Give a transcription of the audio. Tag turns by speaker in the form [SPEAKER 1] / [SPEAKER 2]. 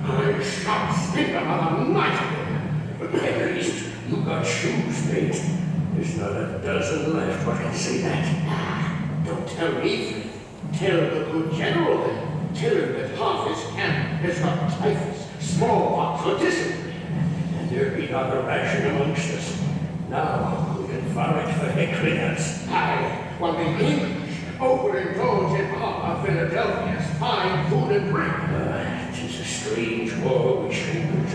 [SPEAKER 1] I shall speak another night. But at least you got shoes, mate. There's not a dozen left, I can see that. Don't tell me. Tell the good general then. Tell him that half his camp has got typhus, smallpox, or dysentery. And there be not a ration amongst us. Now we can forage for Hecrinas. Aye, while the English overindulge in our Philadelphia's fine food and drink. 'Tis a strange war we should